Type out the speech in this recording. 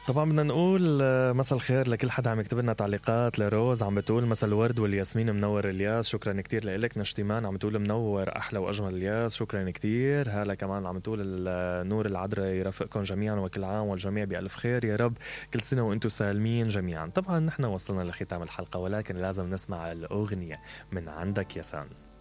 طبعا بدنا نقول مساء الخير لكل حدا عم يكتب لنا تعليقات. لروز عم بتقول مساء الورد والياسمين منور الياس، شكرا كتير لك. نشتيمان عم تقول منور أحلى وأجمل الياس، شكرا كتير. هلا كمان عم تقول النور العذراء يرافقكم جميعا وكل عام والجميع بألف خير يا رب، كل سنة وانتم سالمين جميعا. طبعا نحن وصلنا لختام الحلقة ولكن لازم نسمع الأغنية من عندك يا سان.